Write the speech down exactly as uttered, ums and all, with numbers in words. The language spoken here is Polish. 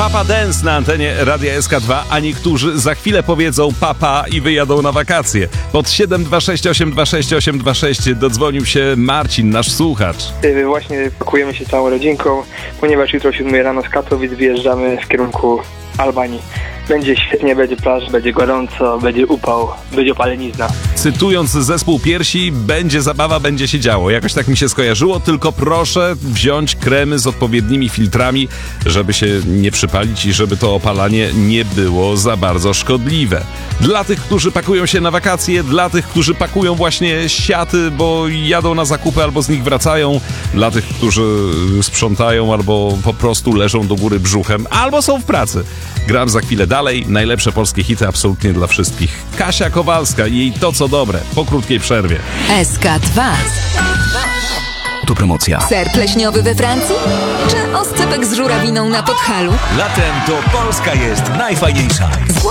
Papa Dance na antenie Radia S K dwa, a niektórzy za chwilę powiedzą papa i wyjadą na wakacje. Pod siedem dwa sześć osiem dwa sześć osiem dwa sześć dodzwonił się Marcin, nasz słuchacz. Właśnie pakujemy się całą rodzinką, ponieważ jutro o siódmej rano z Katowic wyjeżdżamy w kierunku Albanii. Będzie świetnie, będzie plaż, będzie gorąco, będzie upał, będzie opalenizna. Cytując zespół Piersi, będzie zabawa, będzie się działo. Jakoś tak mi się skojarzyło, tylko proszę wziąć kremy z odpowiednimi filtrami, żeby się nie przypalić i żeby to opalanie nie było za bardzo szkodliwe. Dla tych, którzy pakują się na wakacje, dla tych, którzy pakują właśnie siaty, bo jadą na zakupy albo z nich wracają, dla tych, którzy sprzątają albo po prostu leżą do góry brzuchem, albo są w pracy. Gram za chwilę dalej. Najlepsze polskie hity absolutnie dla wszystkich. Kasia Kowalska i jej To co dobre po krótkiej przerwie. S K dwa. Tu promocja. Ser pleśniowy we Francji? Czy oscypek z żurawiną na Podhalu? Latem to Polska jest najfajniejsza.